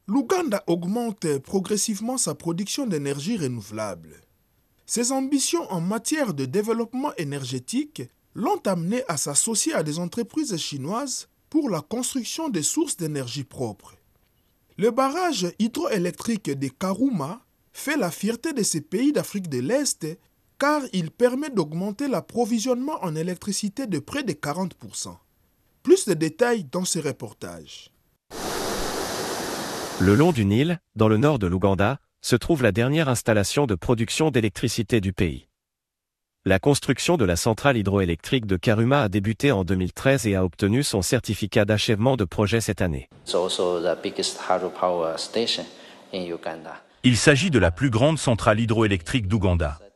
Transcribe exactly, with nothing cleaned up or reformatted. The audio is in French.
l'Ouganda augmente progressivement sa production d'énergie renouvelable. Ses ambitions en matière de développement énergétique l'ont amené à s'associer à des entreprises chinoises pour la construction des sources d'énergie propres. Le barrage hydroélectrique de Karuma fait la fierté de ces pays d'Afrique de l'Est car il permet d'augmenter l'approvisionnement en électricité de près de quarante pour cent. Plus de détails dans ce reportage. Le long du Nil, dans le nord de l'Ouganda, se trouve la dernière installation de production d'électricité du pays. La construction de la centrale hydroélectrique de Karuma a débuté en deux mille treize et a obtenu son certificat d'achèvement de projet cette année. Il s'agit de la plus grande centrale hydroélectrique d'Ouganda.